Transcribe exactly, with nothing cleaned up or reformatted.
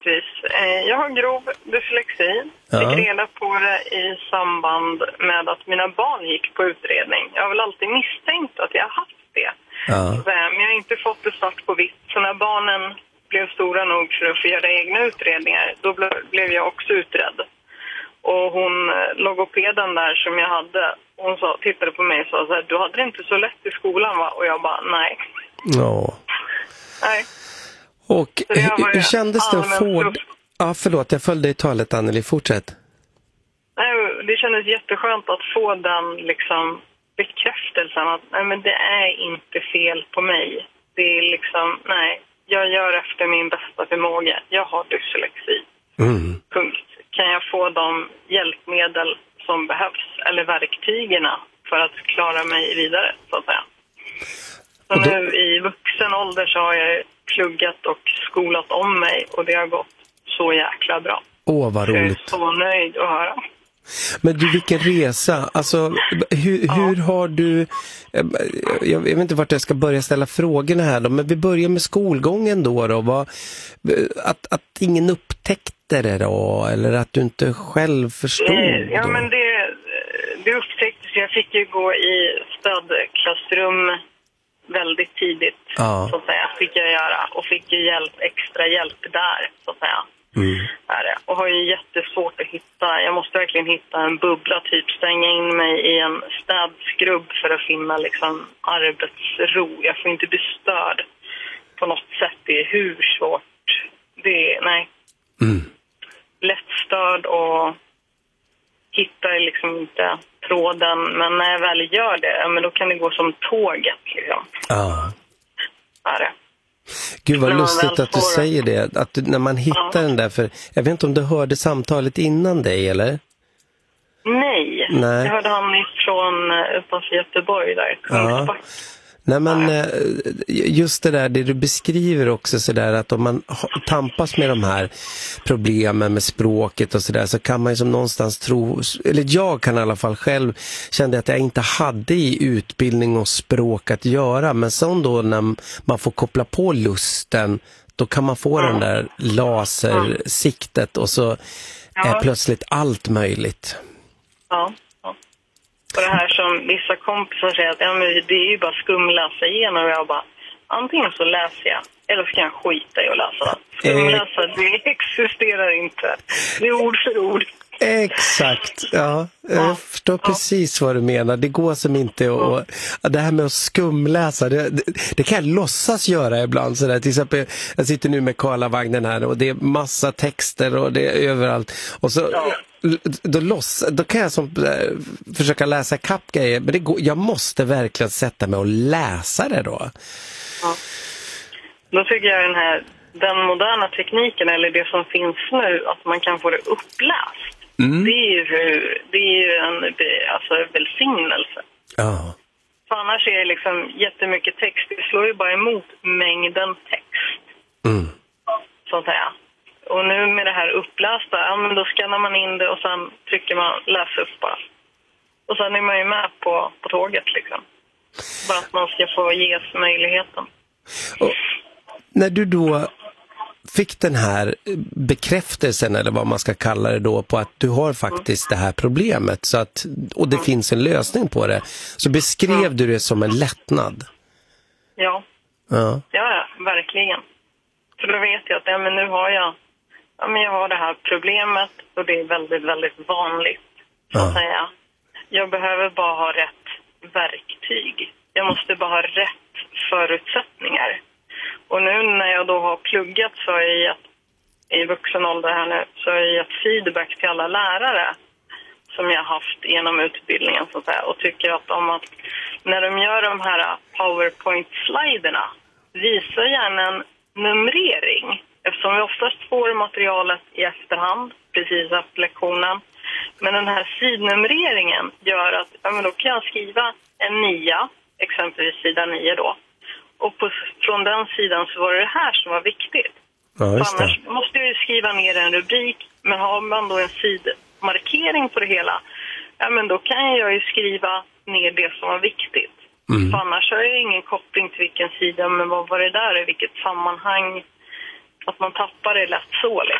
precis. Jag har grov dyslexi. Ja. Fick reda på det i samband med att mina barn gick på utredning. Jag har väl alltid misstänkt att jag har haft det. Ja. Men jag har inte fått det svart på vitt. Så när barnen blev stora nog för att få göra egna utredningar, då blev jag också utredd. Och hon, logopeden där som jag hade, hon sa, tittade på mig och sa så här: du hade det inte så lätt i skolan, va? Och jag bara, nej. Ja. Nej. Och hur, hur kändes det att få... Ja, förlåt, jag följde i talet, Anneli. Fortsätt. Nej, det kändes jätteskönt att få den liksom bekräftelsen att nej, men det är inte fel på mig. Det är liksom, nej, jag gör efter min bästa förmåga. Jag har dyslexi. Mm. Punkt. Kan jag få de hjälpmedel som behövs, eller verktygerna, för att klara mig vidare, så att säga. Så då... nu i vuxen ålder så har jag pluggat och skolat om mig, och det har gått så jäkla bra. Åh, vad roligt. Jag är så nöjd att höra. Men du, vilken resa. Alltså, hur, ja. hur har du... Jag vet inte vart jag ska börja ställa frågorna här då, men vi börjar med skolgången då. då vad, att, att ingen upptäckte det då, eller att du inte själv förstod? Ja, men det, det upptäcktes. Jag fick ju gå i stödklassrum väldigt tidigt, ja. så att säga, fick jag göra. Och fick ju hjälp, extra hjälp där, så att säga. Mm. Och har ju jättesvårt att hitta. Jag måste verkligen hitta en bubbla, typ stänga in mig i en städskrubb för att finna liksom arbetsro. Jag får inte bli störd på något sätt. Det är hur svårt. Det är, nej. Mm. Lättstörd och hittar liksom inte tråden. Men när jag väl gör det, ja, men då kan det gå som tåget liksom. Ja. Är det. Gud, vad lustigt att du säger det. Att du, när man hittar ja. den där, för jag vet inte om du hörde samtalet innan dig, eller? Nej, Nej. jag hörde han ifrån utanför Göteborg där. Ja. Nej, men just det där, det du beskriver också sådär, att om man tampas med de här problemen med språket och sådär, så kan man ju som någonstans tro, eller jag kan i alla fall själv kände att jag inte hade i utbildning och språk att göra, men sen då när man får koppla på lusten, då kan man få mm. den där lasersiktet och så ja. är plötsligt allt möjligt. Ja. Och det här som vissa kompisar säger att ja, men det är ju bara skumläsa igenom, och jag bara, antingen så läser jag eller så kan jag skita i att läsa. Skumläsa, det existerar inte. Det är ord för ord. Exakt, ja. Jag förstår ja. precis vad du menar. Det går som inte att... Ja. Det här med att skumläsa, det, det, det kan jag låtsas göra ibland. Sådär. Till exempel, jag sitter nu med Karlavagnen här och det är massa texter och det är överallt. Och så... Ja. Då, loss, då kan jag som, äh, försöka läsa kapp grejer, men det går, jag måste verkligen sätta mig och läsa det då. Ja. Då tycker jag den här den moderna tekniken, eller det som finns nu, att man kan få det uppläst. Mm. Det är ju, det är ju en det, alltså, välsignelse. Ja. För annars är det liksom jättemycket text. Det slår ju bara emot mängden text. Mm. Så att säga. Och nu med det här upplästa, ja, men då skannar man in det och sen trycker man läsa upp bara. Och sen är man ju med på, på tåget liksom. Bara att man ska få ges möjligheten. Och när du då fick den här bekräftelsen, eller vad man ska kalla det då, på att du har faktiskt mm. det här problemet, så att, och det mm. finns en lösning på det, så beskrev mm. du det som en lättnad. Ja. Ja, ja, verkligen. För då vet jag att ja, men nu har jag Ja, men jag har det här problemet, och det är väldigt, väldigt vanligt, så att ja. säga. Jag behöver bara ha rätt verktyg. Jag måste bara ha rätt förutsättningar. Och nu när jag då har pluggat, så har jag gett, i vuxen ålder här nu, så har jag gett feedback till alla lärare som jag har haft genom utbildningen, så att säga. Och tycker att om att när de gör de här PowerPoint-sliderna, visa gärna en numrering. Eftersom vi oftast får materialet i efterhand, precis efter lektionen. Men den här sidnumreringen gör att ja, men då kan jag skriva en nia, exempelvis sida nio då. Och på, från den sidan så var det det här som var viktigt. Ja, just det. Annars måste jag ju skriva ner en rubrik, men har man då en sidmarkering på det hela, ja, men då kan jag ju skriva ner det som var viktigt. Mm. För annars har jag ingen koppling till vilken sida, men vad var det där, i vilket sammanhang. Att man tappar det lätt så.